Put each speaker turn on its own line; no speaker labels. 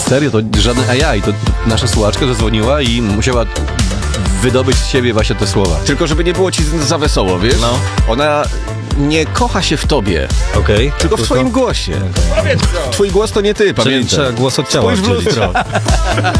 Serio, to żaden AI, to nasza słuchaczka zadzwoniła i musiała wydobyć z siebie właśnie te słowa.
Tylko żeby nie było ci za wesoło, wiesz?
No.
Ona nie kocha się w tobie,
Okej.
tylko w twoim głosie. Twój głos to nie ty,
Czyli
pamiętaj.
trzeba głos od ciała
Spójrz w
oddzielić.
lustro.